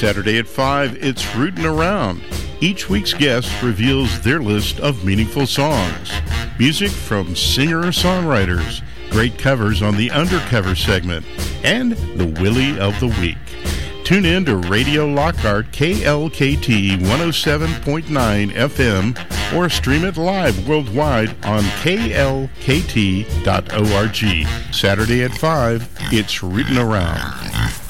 Saturday at 5, it's Rootin' Around. Each week's guest reveals their list of meaningful songs. Music from singer-songwriters, great covers on the Undercover segment, and the Willie of the Week. Tune in to Radio Lockhart KLKT 107.9 FM or stream it live worldwide on klkt.org. Saturday at 5, it's Rootin' Around.